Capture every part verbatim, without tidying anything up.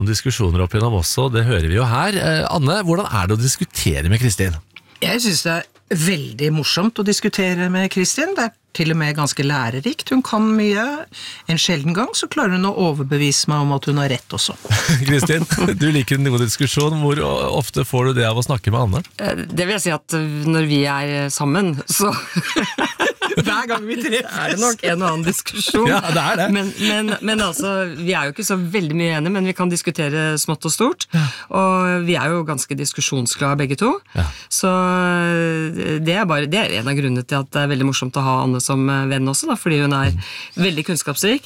noen diskusjoner opp igjennom også, det hører vi jo her. Eh, Anne, hvordan er det å diskutere med Kristin? Jeg synes det er veldig morsomt å diskutere med Kristin. Det er til og med ganske lærerikt. Hun kan mye. En sjelden gang så klarer hun å overbevise meg om at hun har rett også. Kristin, du liker en god diskusjon. Hvor ofte får du det av å snakke med Anne? Det vil jeg si at når vi er sammen, så hver gang vi treffes er det nok en og annen diskusjon. Ja, det er det. Men, men, men altså, vi er jo ikke så veldig mye enige, men vi kan diskutere smått og stort. Ja. Og vi er jo ganske diskusjonsglade begge to. Ja. Så det er, bare, det er en av grunnene til at det er veldig morsomt å ha Anne som venn også, da, fordi hun er veldig kunnskapsrik,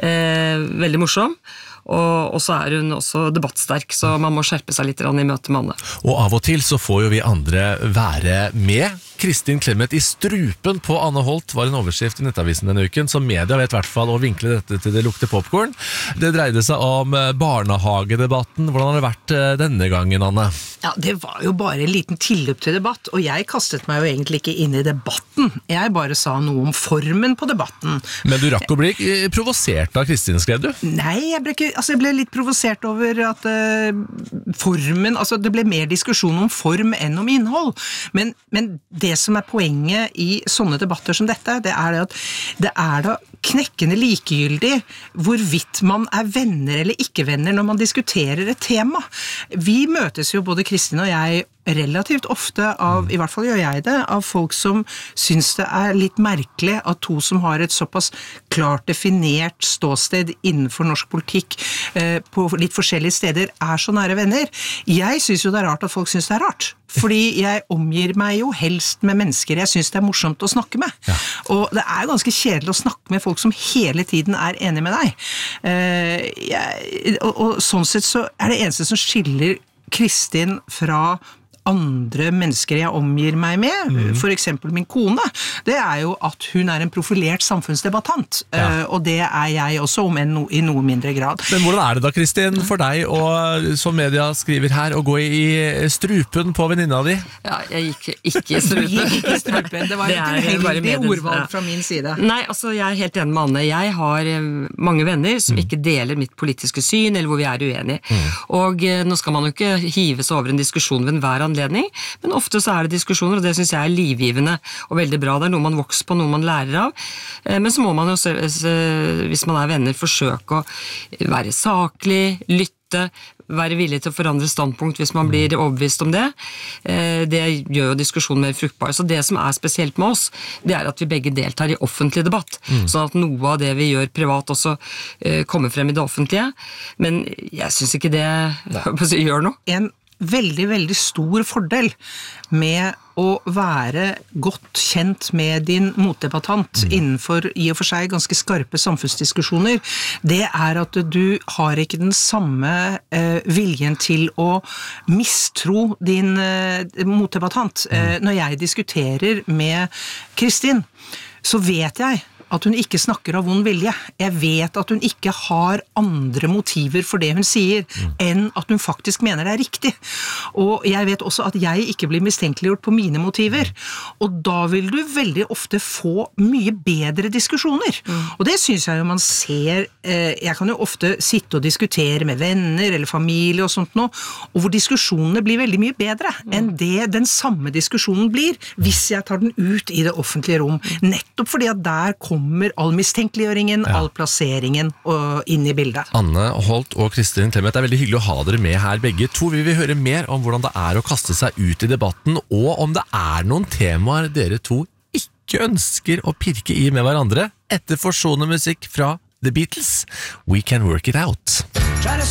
eh, veldig morsom. Og, og så er hun også debattsterk, så man må skjerpe seg litt i møte med Anne. Og av og til så får jo vi andre være med. Kristin Clemet i strupen på Anne Holt var en overskrift i Nettavisen denne uken, så media vet i hvert fall å vinkle dette til det lukter popcorn. Det dreide seg om barnehagedebatten. Hvordan har det vært denne gangen, Anne? Ja, det var jo bare en liten tilløp til debatt, og jeg kastet meg jo egentlig ikke inn i debatten. Jeg bare sa noe om formen på debatten. Men du rakk å bli provosert av Kristin, skrev du? Nei, jeg ble, ikke, altså jeg ble litt provosert over at uh, formen, altså det ble mer diskusjon om form enn om innhold. Men, men det som er poenget i sånne debatter som dette, det er det at det er da knekkende likegyldig hvorvidt man er venner eller ikke venner når man diskuterer et tema. Vi møtes jo, både Kristin og jeg, relativt ofte av, i hvert fall gjør jeg det, av folk som syns det er litt merkelig at to som har et såpass klart definert ståsted innenfor norsk politikk eh, på litt forskjellige steder er så nære venner. Jeg syns jo det er rart at folk syns det er rart. Fordi jeg omgir meg jo helst med mennesker jeg syns det er morsomt å snakke med. Ja. Og det er ganske kjedelig å snakke med folk som hele tiden er enige med deg. Eh, jeg, og, og sånn sett så er det eneste som skiller Kristin fra andre mennesker jeg omgir meg med, mm. for eksempel min kone, det er jo at hun er en profilert samfunnsdebattant, ja. uh, og det er jeg også, om en no, i noe mindre grad. Men hvordan er det da, Kristin, for deg, og som media skriver her, å gå i strupen på venninna di? Ja, jeg gikk ikke i strupen. Gikk ikke i strupen, det var det et uheldig ordvalg fra min side. Nei, altså, jeg er helt enig med Anne. Jeg har mange venner som mm. ikke deler mitt politiske syn, eller hvor vi er uenige. Mm. Og uh, nå skal man jo ikke hive seg over en diskusjon ved enhver anledning, men ofte så er det diskusjoner, og det synes jeg er livgivende og veldig bra. Det er noe man vokser på, noe man lærer av. Men så må man jo, hvis man er venner, forsøke å være saklig, lytte, være villig til å forandre standpunkt hvis man blir overbevist om det. Det gjør jo diskusjonen mer fruktbar. Så det som er spesielt med oss, det er at vi begge deltar i offentlig debatt, mm. sånn at noe av det vi gjør privat også kommer frem i det offentlige. Men jeg synes ikke det gjør noe. En veldig, veldig stor fordel med å være godt kjent med din motdebattant mm. innenfor i og for seg ganske skarpe samfunnsdiskusjoner, det er at du har ikke den samme eh, viljen til å mistro din eh, motdebattant. Mm. Eh, når jeg diskuterer med Kristin, så vet jeg at hun ikke snakker av vond vilje. Jeg vet at hun ikke har andre motiver for det hun sier, mm. enn at hun faktisk mener det er riktig. Og jeg vet også at jeg ikke blir mistenkeliggjort på mine motiver. Og da vil du veldig ofte få mye bedre diskusjoner. Mm. Og det synes jeg jo man ser, eh, jeg kan jo ofte sitte og diskutere med venner eller familie og sånt nå, og hvor diskusjonene blir veldig mye bedre mm. enn det den samme diskusjonen blir, hvis jeg tar den ut i det offentlige rom. Nettopp fordi at der kommer kommer all mistenkeliggjøringen, ja. all plasseringen og inn i bildet. Anne Holt og Kristin Clemet, det er veldig hyggelig å ha dere med her begge to. Vi vil høre mer om hvordan det er å kaste seg ut i debatten, og om det er noen temaer dere to ikke ønsker å pirke i med hverandre etter forsonende musikk fra The Beatles. We Can Work It Out.